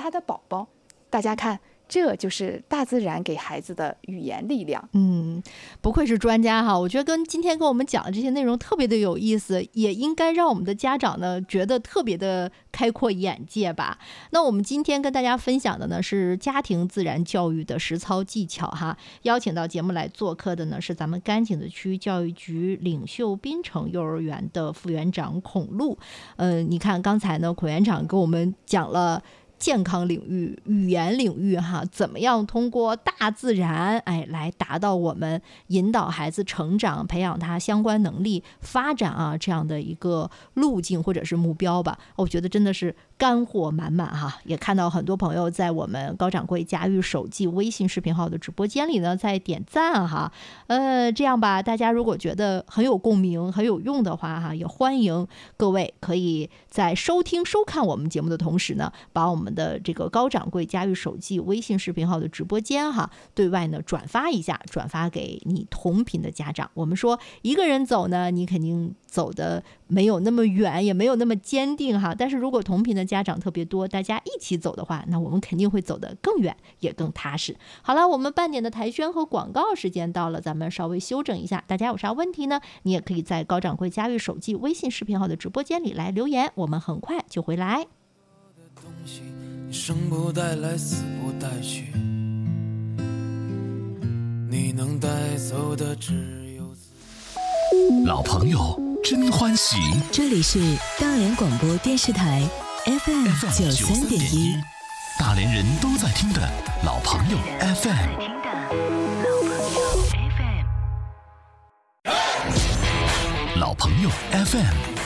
他的宝宝。大家看，这就是大自然给孩子的语言力量。 不愧是专家哈，我觉得今天跟我们讲的这些内容特别的有意思，也应该让我们的家长呢觉得特别的开阔眼界吧。那我们今天跟大家分享的呢是家庭自然教育的实操技巧哈，邀请到节目来做客的呢是咱们甘井子区教育局领袖滨城幼儿园的副园长孔璐。你看刚才呢孔园长跟我们讲了健康领域、语言领域哈，怎么样通过大自然来达到我们引导孩子成长、培养他相关能力发展啊这样的一个路径或者是目标吧。我觉得真的是干货满满哈，也看到很多朋友在我们高掌柜家育手记微信视频号的直播间里呢在点赞哈。这样吧，大家如果觉得很有共鸣、很有用的话哈，也欢迎各位可以在收听收看我们节目的同时呢，把我们的这个高掌柜家育手记微信视频号的直播间哈，对外呢转发一下，转发给你同频的家长。我们说一个人走呢，你肯定走的没有那么远，也没有那么坚定哈。但是如果同频的家长特别多，大家一起走的话，那我们肯定会走得更远，也更踏实。好了，我们半点的台宣和广告时间到了，咱们稍微休整一下。大家有啥问题呢？你也可以在高掌柜家育手记微信视频号的直播间里来留言，我们很快就回来。 生不带来，死不带去，你能带走的只有老朋友真欢喜， 这里是大连广播电视台 FM 93.1， 大连人都在听的老朋友 FM。老朋友 FM